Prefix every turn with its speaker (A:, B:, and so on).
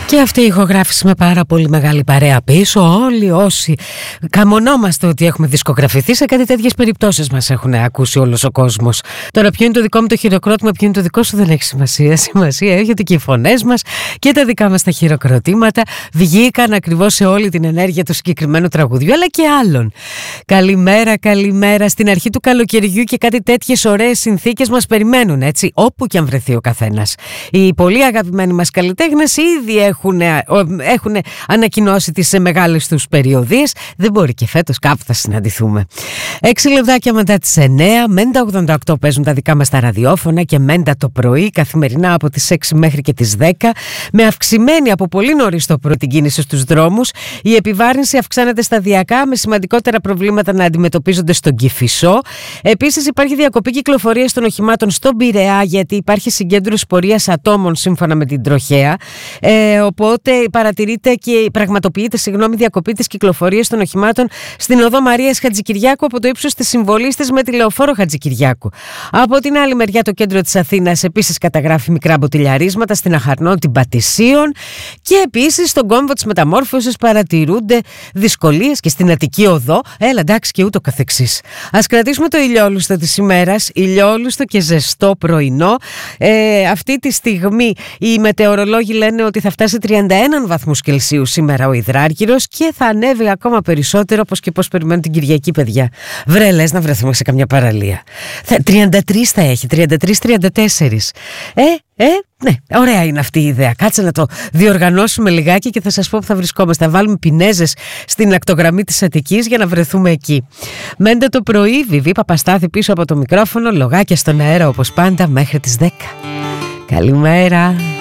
A: Και αυτή η ηχογράφηση με πάρα πολύ μεγάλη παρέα πίσω. Όλοι όσοι καμονόμαστε ότι έχουμε δισκογραφηθεί σε κάτι τέτοιες περιπτώσεις μας έχουν ακούσει όλος ο κόσμος. Τώρα ποιο είναι το δικό μου το χειροκρότημα, ποιο είναι το δικό σου δεν έχει σημασία. Σημασία έχει ότι και οι φωνές μας και τα δικά μας τα χειροκροτήματα βγήκαν ακριβώς σε όλη την ενέργεια του συγκεκριμένου τραγουδιού, αλλά και άλλων. Καλημέρα, καλημέρα. Στην αρχή του καλοκαιριού και κάτι τέτοιες ωραίες συνθήκες μας περιμένουν, έτσι, όπου και αν βρεθεί ο καθένας. Οι πολύ αγαπημένοι μας καλλιτέχνες ήδη έχουν ανακοινώσει τις μεγάλες τους περιοδίες. Δεν μπορεί και φέτος, κάπου θα συναντηθούμε. 6 λεπτάκια μετά τις 9, Μέντα 88 παίζουν τα δικά μας τα ραδιόφωνα και Μέντα το πρωί, καθημερινά από τις 6 μέχρι και τις 10, με αυξημένη από πολύ νωρίς το πρωί την κίνηση στους δρόμους. Η επιβάρυνση αυξάνεται σταδιακά, με σημαντικότερα προβλήματα να αντιμετωπίζονται στον Κηφισό. Επίσης υπάρχει διακοπή κυκλοφορίας των οχημάτων στον Πειραιά, γιατί υπάρχει συγκέντρωση πορείας ατόμων σύμφωνα με την τροχέα. Οπότε πραγματοποιείται διακοπή της κυκλοφορίας των οχημάτων στην οδό Μαρίας Χατζικυριάκου από το ύψος της Συμβολής της με τη λεωφόρο Χατζικυριάκου. Από την άλλη μεριά, το κέντρο της Αθήνας επίσης καταγράφει μικρά μποτιλιαρίσματα στην Αχαρνών Πατησίων και επίσης στον κόμβο της Μεταμόρφωσης παρατηρούνται δυσκολίες και στην Αττική Οδό. Εντάξει, και ούτω καθεξής. Ας κρατήσουμε το ηλιόλουστο της ημέρας, ηλιόλουστο και ζεστό πρωινό. Αυτή τη στιγμή οι μετεωρολόγοι λένε ότι θα φτάσει 31 βαθμούς Κελσίου σήμερα ο Ιδράργυρος και θα ανέβει ακόμα περισσότερο, όπως και πώς περιμένουν την Κυριακή, παιδιά. Βρε, λες να βρεθούμε σε καμιά παραλία. 33 θα έχει, 33-34. Ναι, ωραία είναι αυτή η ιδέα. Κάτσε να το διοργανώσουμε λιγάκι και θα σας πω που θα βρισκόμαστε. Θα βάλουμε πινέζες στην ακτογραμμή της Αττικής για να βρεθούμε εκεί. Μέντε το πρωί, Βιβί Παπαστάθη πίσω από το μικρόφωνο, λογάκια στον αέρα όπως πάντα μέχρι τις 10. Καλημέρα.